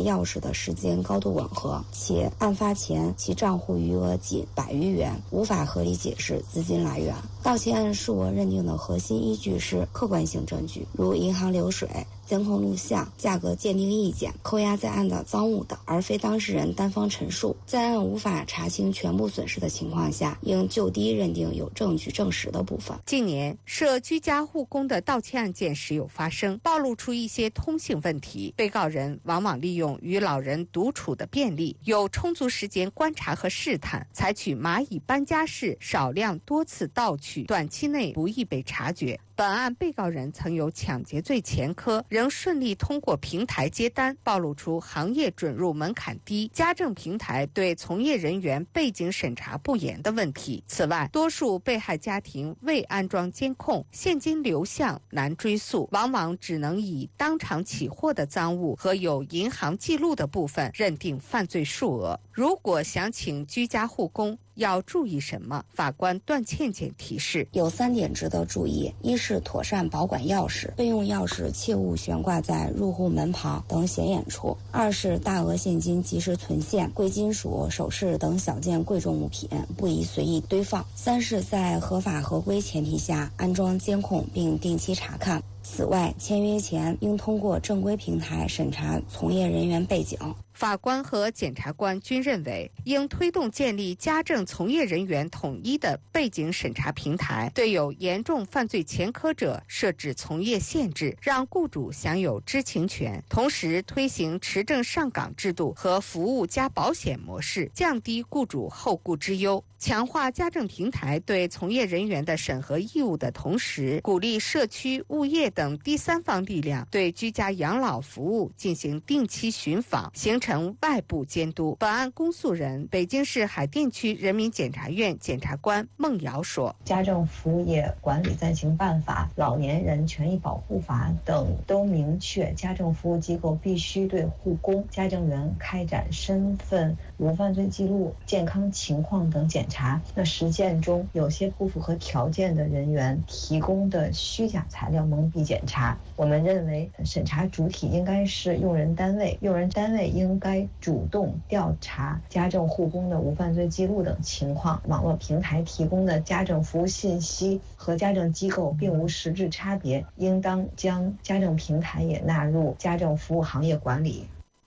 钥匙的时间高度吻合，且案发前其账户余额仅100余元，无法合理解释资金来源。盗窃案数额认定的核心依据是客观性证据，如银行流水、监控录像、价格鉴定意见、扣押在案的赃物等，而非当事人单方陈述。在案无法查清全部损失的情况下，应就低认定有证据证实的部分。 近年涉居家护工的盗窃案件时有发生，暴露出一些通性问题。被告人往往利用与老人独处的便利，有充足时间观察和试探，采取蚂蚁搬家式少量多次盗取，短期内不易被察觉。本案被告人曾有抢劫罪前科，仍顺利通过平台接单，暴露出行业准入门槛低、家政平台对从业人员背景审查不严的问题。此外，多数被害家庭未安装监控，现金流向难追溯，往往只能以当场起获的赃物和有银行记录的部分认定犯罪数额。如果想请居家护工，要注意什么？法官段倩倩提示， 有3点值得注意：一是妥善保管钥匙，备用钥匙切勿悬挂在入户门旁等显眼处；二是大额现金及时存现，贵金属、首饰等小件贵重物品不宜随意堆放；三是在合法合规前提下安装监控并定期查看。此外，签约前应通过正规平台审查从业人员背景。 法官和检察官均认为，应推动建立家政从业人员统一的背景审查平台，对有严重犯罪前科者设置从业限制，让雇主享有知情权，同时推行持证上岗制度和服务加保险模式，降低雇主后顾之忧。强化家政平台对从业人员的审核义务的同时，鼓励社区、物业等第三方力量对居家养老服务进行定期巡访，形成外部监督。本案公诉人北京市海淀区人民检察院检察官孟瑶说， 家政服务业管理暂行办法、老年人权益保护法等都明确，家政服务机构必须对护工、家政员开展身份、无犯罪记录、健康情况等检查。那实践中有些不符合条件的人员提供的虚假材料蒙蔽检查。我们认为审查主体应该是用人单位，用人单位应该主动调查家政护工的无犯罪记录等情况。网络平台提供的家政服务信息和家政机构并无实质差别，应当将家政平台也纳入家政服务行业管理。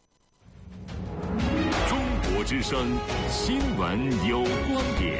中国之声新闻有观点。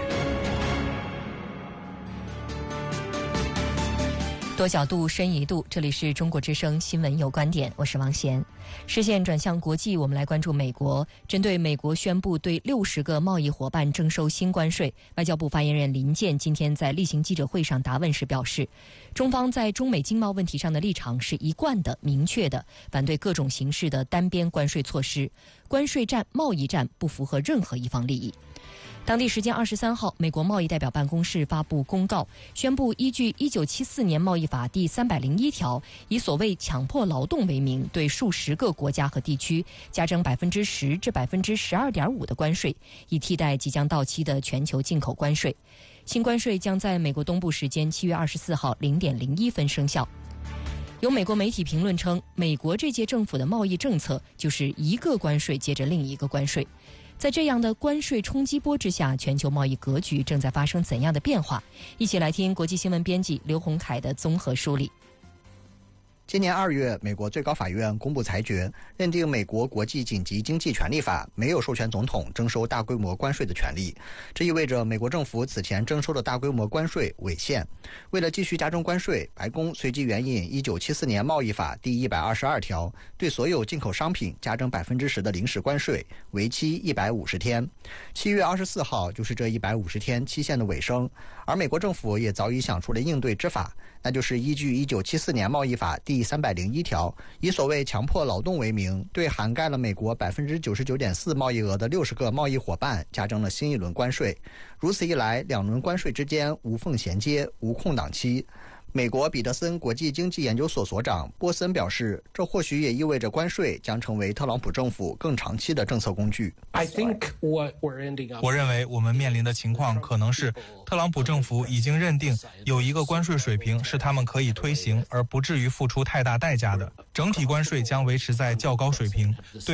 多角度，深一度，这里是中国之声新闻有观点，我是王贤。视线转向国际，我们来关注美国。针对美国宣布对60个贸易伙伴征收新关税，外交部发言人林健今天在例行记者会上答问时表示，中方在中美经贸问题上的立场是一贯的、明确的，反对各种形式的单边关税措施。关税战、贸易战不符合任何一方利益。当地时间23号，美国贸易代表办公室发布公告，宣布依据1974年贸易法第301条，以所谓强迫劳动为名，对数十个国家和地区加征10%至12.5%的关税，以替代即将到期的全球进口关税。新关税将在美国东部时间7月24号0点01分生效。有美国媒体评论称，美国这届政府的贸易政策就是一个关税接着另一个关税。在这样的关税冲击波之下，全球贸易格局正在发生怎样的变化？一起来听国际新闻编辑刘洪凯的综合梳理。 今年2月，美国最高法院公布裁决，认定美国国际紧急经济权利法没有授权总统征收大规模关税的权利。这意味着美国政府此前征收的大规模关税违宪。为了继续加征关税，白宫随即援引1974年贸易法第122条，对所有进口商品加征10%的临时关税，为期150天。7月24号就是这150天期限的尾声，而美国政府也早已想出了应对之法，那就是依据1974年贸易法第301条，以所谓强迫劳动为名，对涵盖了美国99.4%贸易额的60个贸易伙伴加征了新一轮关税。如此一来，两轮关税之间无缝衔接，无空档期。美国彼得森国际经济研究所所长波森表示，这或许也意味着关税将成为特朗普政府更长期的政策工具。 我认为我们面临的情况可能是，特朗普政府已经认定有一个关税水平是他们可以推行而不至于付出太大代价的，整体关税将维持在较高水平，对